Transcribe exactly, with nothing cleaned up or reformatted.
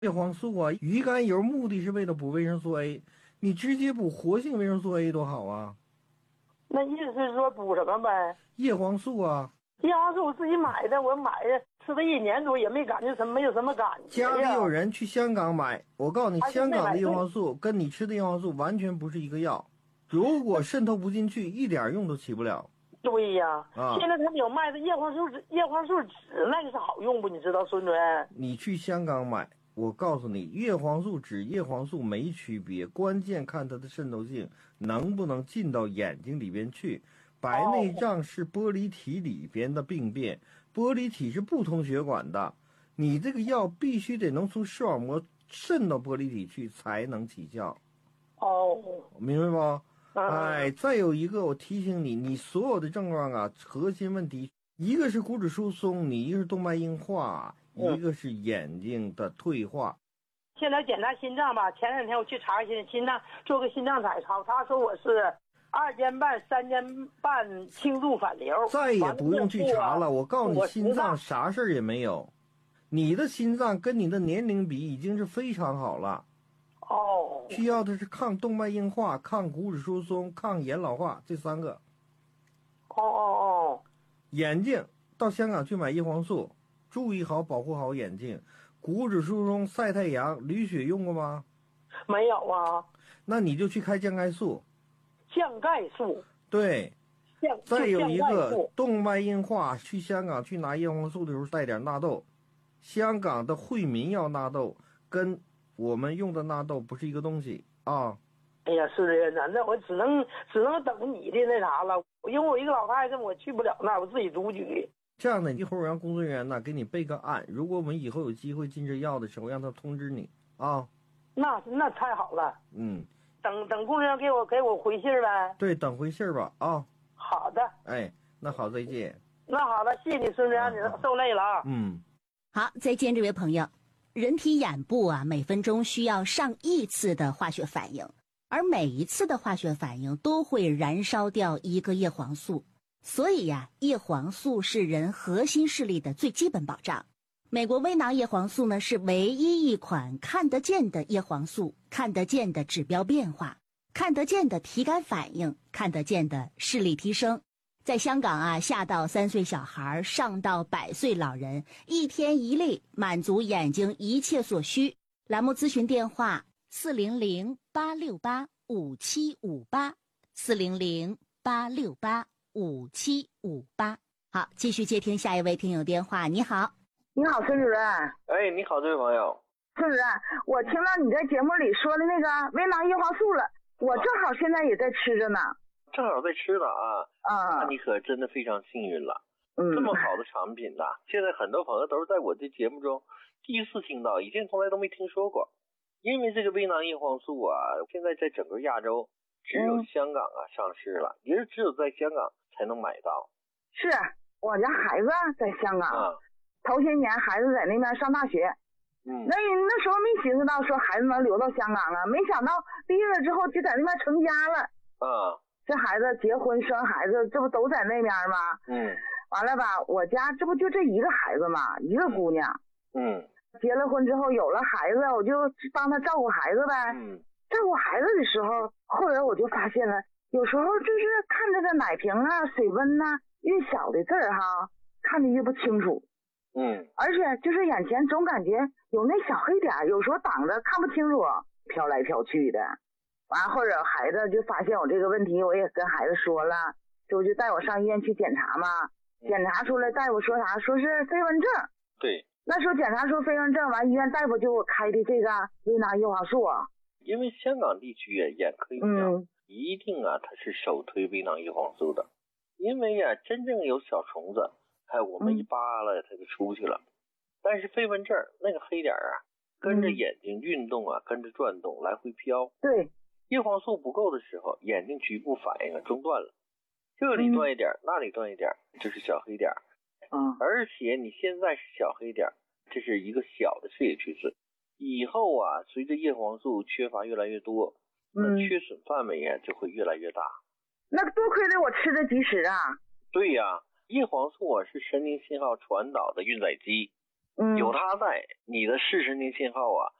叶黄素啊，鱼肝油目的是为了补维生素 A， 你直接补活性维生素 A 多好啊。 那意思是说补什么呗？ 叶黄素啊。 叶黄素我自己买的，我买的吃了一年多也没感觉什么，没有什么感觉。 家里有人去香港买，我告诉你，香港的叶黄素跟你吃的叶黄素完全不是一个药，如果渗透不进去，一点用都起不了。 对呀， 啊， 现在他们有卖的叶黄素叶黄素酯，那个是好用不？你知道，孙主任？ 你去香港买，我告诉你，叶黄素酯、叶黄素没区别，关键看它的渗透性能不能进到眼睛里边去。白内障是玻璃体里边的病变，玻璃体是不通血管的，你这个药必须得能从视网膜渗到玻璃体去才能起效。 哦， 明白不？ 嗯、 哎，再有一个，我提醒你，你所有的症状啊，核心问题，一个是骨质疏松，你一个是动脉硬化， 嗯、 一个是眼睛的退化。 现在检查心脏吧，前两天我去查心心脏，做个心脏彩超，他说我是二尖瓣、三尖瓣轻度反流。 再也不用去查了，我告诉你，心脏啥事儿也没有，你的心脏跟你的年龄比已经是非常好了。 哦， 需要的是抗动脉硬化、抗骨质疏松、抗眼老化这三个。 哦哦哦， 眼睛到香港去买叶黄素，注意好保护好眼睛。骨质疏松晒太阳，驴血用过吗？ 没有啊。 那你就去开降钙素。 降钙素。 对。 降再有一个动脉硬化，去香港去拿叶黄素的时候带点纳豆。香港的惠民药纳豆跟我们用的纳豆不是一个东西啊。 哎呀，是的，那我只能只能等你的那啥了，因为我一个老太太，我去不了那，我自己独居。 这样的，一会儿让工作人员呢给你备个案，如果我们以后有机会进这药的时候，让他通知你啊。 那那太好了。 嗯。 等等工作人员给我给我回信呗。 对，等回信吧啊。 好的。 哎，那好，再见。 那好了，谢谢你，孙主任，你受累了啊。 嗯。 好，再见，这位朋友。人体眼部啊，每分钟需要上亿次的化学反应，而每一次的化学反应都会燃烧掉一个叶黄素。所以呀、啊，叶黄素是人核心视力的最基本保障。美国微囊叶黄素呢，是唯一一款看得见的叶黄素，看得见的指标变化，看得见的体感反应，看得见的视力提升。在香港啊，下到三岁小孩，上到百岁老人，一天一粒，满足眼睛一切所需。栏目咨询电话：四零零八六八五七五八，四零零八六八五七五八。好，继续接听下一位听友电话。你好， 你好，孙主任。 哎，你好，这位朋友。 孙主任，我听到你在节目里说的那个微囊叶黄素了，我正好现在也在吃着呢。 正好在吃呢啊， 啊， 那你可真的非常幸运了。 嗯， 这么好的产品呢，现在很多朋友都是在我这节目中第一次听到，以前从来都没听说过。因为这个微囊叶黄素啊，现在在整个亚洲只有香港啊、嗯、上市了，也是只有在香港才能买到。 是我家孩子在香港，啊、头些年孩子在那边上大学， 嗯， 那那时候没寻思到说孩子能留到香港啊，没想到毕业了之后就在那边成家了。 啊， 这孩子结婚生孩子，这不都在那边吗？ 嗯， 完了吧，我家这不就这一个孩子吗？一个姑娘。 嗯， 结了婚之后有了孩子，我就帮他照顾孩子呗。 嗯， 照顾孩子的时候，后来我就发现了，有时候就是看着这奶瓶啊、水温呐、啊，越小的字儿哈，看得越不清楚。 嗯， 而且就是眼前总感觉有那小黑点，有时候挡着看不清楚，飘来飘去的。完后者孩子就发现我这个问题，我也跟孩子说了，就就带我上医院去检查嘛。检查出来，大夫说啥？说是飞蚊症。 对。 那时候检查出飞蚊症，完医院大夫就给我开的这个微囊叶黄素啊。 因为香港地区啊，眼科医疗、嗯、一定啊，它是首推微囊叶黄素的。因为呀、啊，真正有小虫子，哎，我们一扒拉它就出去了。嗯、但是飞蚊症那个黑点啊，跟着眼睛运动啊，嗯、跟着转动，来回飘。 对。 叶黄素不够的时候，眼睛局部反应啊中断了，这里断一点，嗯、那里断一点，这是小黑点。 嗯， 而且你现在是小黑点，这是一个小的视野趋势。以后啊，随着叶黄素缺乏越来越多，那缺损范围啊就会越来越大。 那多亏了我吃的及时啊。 对呀、啊，叶黄素啊是神经信号传导的运载机。 嗯， 有它在，你的视神经信号啊